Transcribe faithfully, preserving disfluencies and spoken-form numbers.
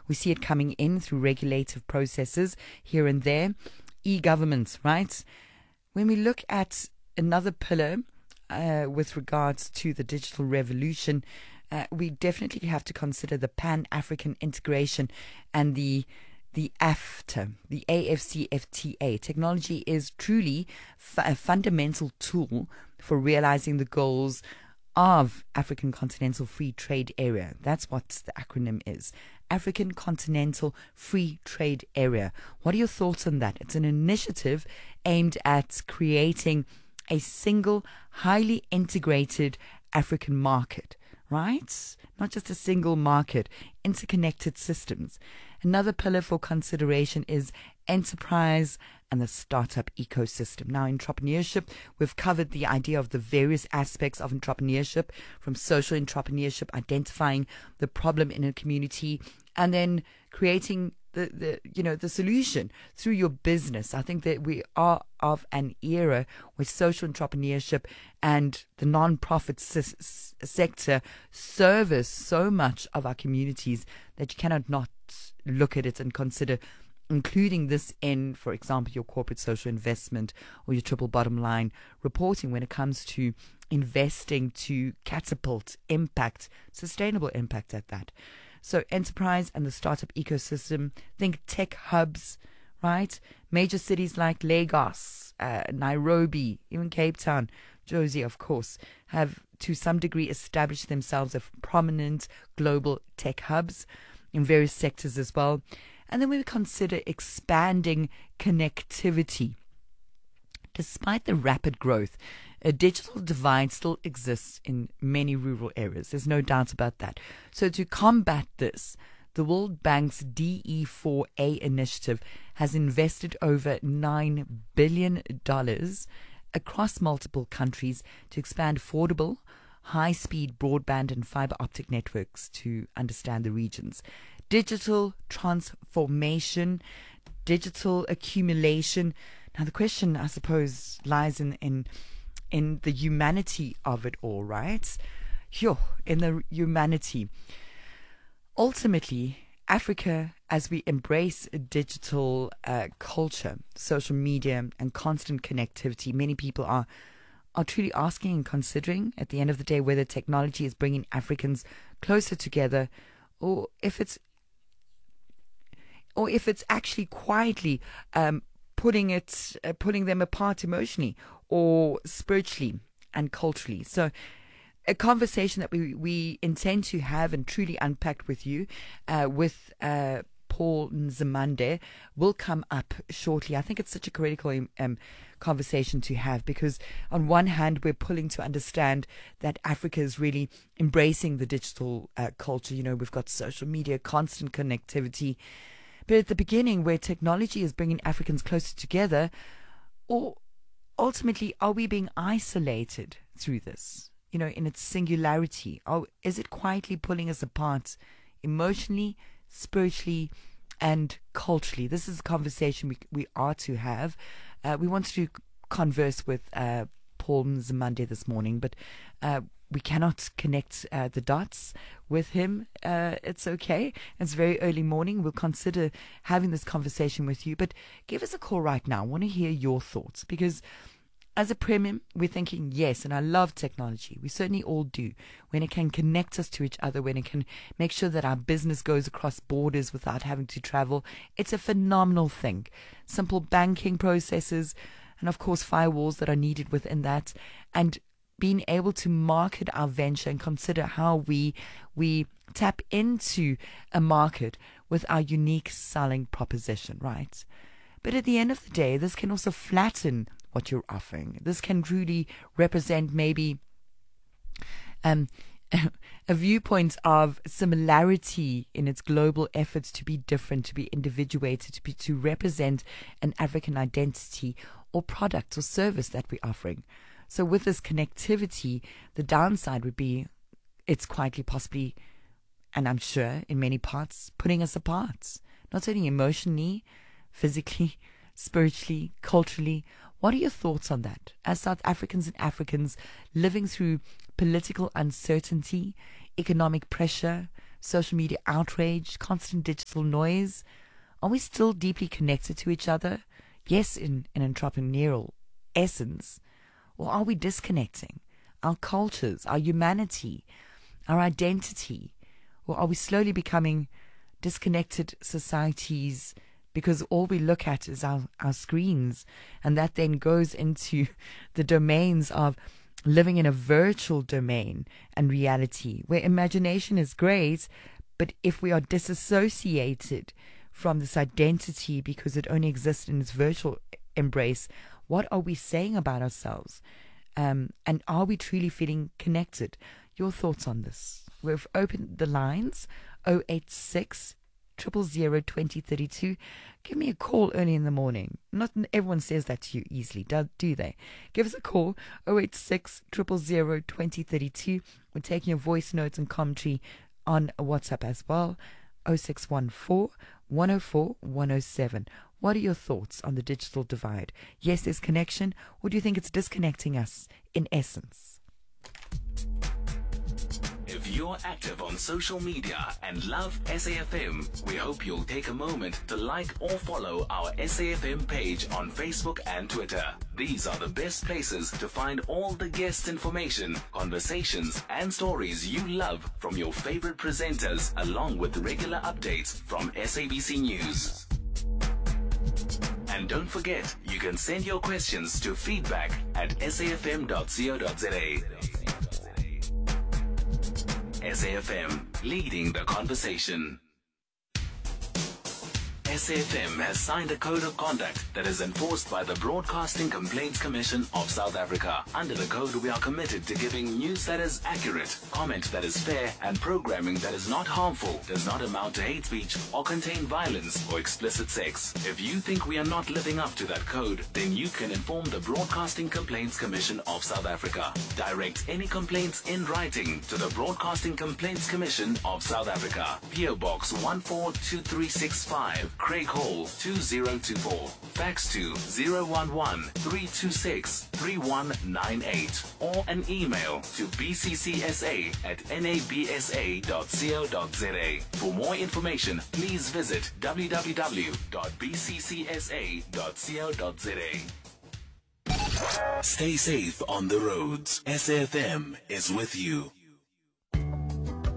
We see it coming in through regulative processes here and there. E-government, right? When we look at another pillar uh, with regards to the digital revolution, uh, we definitely have to consider the Pan-African integration and the the AFTA, the A F C F T A. Technology is truly f- a fundamental tool for realizing the goals of African Continental Free Trade Area. That's what the acronym is. African Continental Free Trade Area. What are your thoughts on that? It's an initiative aimed at creating a single, highly integrated African market, right? Not just a single market, interconnected systems. Another pillar for consideration is enterprise and the startup ecosystem. Now, entrepreneurship, we've covered the idea of the various aspects of entrepreneurship, from social entrepreneurship, identifying the problem in a community, and then creating the, the you know the solution through your business. I think that we are of an era where social entrepreneurship and the non-profit s- sector service so much of our communities that you cannot not look at it and consider including this in, for example, your corporate social investment or your triple bottom line reporting when it comes to investing to catapult impact, sustainable impact at that. So enterprise and the startup ecosystem, think tech hubs, right? Major cities like Lagos, uh, Nairobi, even Cape Town, Josie, of course, have to some degree established themselves as prominent global tech hubs in various sectors as well. And then we consider expanding connectivity. Despite the rapid growth, a digital divide still exists in many rural areas. There's no doubt about that. So to combat this, the World Bank's D E four A initiative has invested over nine billion dollars across multiple countries to expand affordable, high-speed broadband and fiber optic networks to understand the regions. Digital transformation, digital accumulation. Now, the question, I suppose, lies in in, in the humanity of it all, right? Yo, in the humanity. Ultimately, Africa, as we embrace a digital uh, culture, social media, and constant connectivity, many people are are truly asking and considering at the end of the day whether technology is bringing Africans closer together, or if it's or if it's actually quietly um, putting it, uh, putting them apart emotionally or spiritually and culturally. So, a conversation that we, we intend to have and truly unpack with you, uh, with uh, Paul Nzimande, will come up shortly. I think it's such a critical um, conversation to have because, on one hand, we're pulling to understand that Africa is really embracing the digital uh, culture. You know, we've got social media, constant connectivity. But at the beginning, where technology is bringing Africans closer together, or ultimately, are we being isolated through this? You know, in its singularity, or is it quietly pulling us apart emotionally, spiritually, and culturally? This is a conversation we we are to have. Uh, we wanted to converse with uh, Paul Nzimande this morning, but uh, we cannot connect uh, the dots with him. Uh, it's okay. It's very early morning. We'll consider having this conversation with you, but give us a call right now. I want to hear your thoughts because as a premium, we're thinking, yes, and I love technology. We certainly all do. When it can connect us to each other, when it can make sure that our business goes across borders without having to travel, it's a phenomenal thing. Simple banking processes, and of course, firewalls that are needed within that, and being able to market our venture and consider how we we tap into a market with our unique selling proposition, right? But at the end of the day, this can also flatten what you're offering. This can really represent maybe um, a viewpoint of similarity in its global efforts to be different, to be individuated, to be to represent an African identity or product or service that we're offering. So with this connectivity, the downside would be it's quietly possibly, and I'm sure in many parts, putting us apart, not only emotionally, physically, spiritually, culturally. What are your thoughts on that? As South Africans and Africans living through political uncertainty, economic pressure, social media outrage, constant digital noise? Are we still deeply connected to each other? Yes, in an entrepreneurial essence. Or are we disconnecting our cultures, our humanity, our identity? Or are we slowly becoming disconnected societies because all we look at is our, our screens, and that then goes into the domains of living in a virtual domain and reality where imagination is great, but if we are disassociated from this identity because it only exists in its virtual embrace, what are we saying about ourselves? Um, and are we truly feeling connected? Your thoughts on this? We've opened the lines, oh eight six, zero zero zero, two oh three two. Give me a call early in the morning. Not everyone says that to you easily, do, do they? Give us a call, oh eight six, zero zero zero, two oh three two. We're taking your voice notes and commentary on WhatsApp as well, oh six one four, one oh four, one oh seven. What are your thoughts on the digital divide? Yes, there's connection, or do you think it's disconnecting us in essence? If you're active on social media and love S A F M, we hope you'll take a moment to like or follow our S A F M page on Facebook and Twitter. These are the best places to find all the guest information, conversations, and stories you love from your favorite presenters, along with regular updates from S A B C News. And don't forget, you can send your questions to feedback at s a f m dot co dot z a. S A F M, leading the conversation. S A F M has signed a code of conduct that is enforced by the Broadcasting Complaints Commission of South Africa. Under the code, we are committed to giving news that is accurate, comment that is fair, and programming that is not harmful, does not amount to hate speech, or contain violence or explicit sex. If you think we are not living up to that code, then you can inform the Broadcasting Complaints Commission of South Africa. Direct any complaints in writing to the Broadcasting Complaints Commission of South Africa. P O Box one four two three six five. Craig Hall two zero two four. Fax to zero one one, three two six, three one nine eight or an email to b c c s a at n a b s a dot co dot z a. For more information, please visit w w w dot b c c s a dot co dot z a. Stay safe on the roads. S A F M is with you.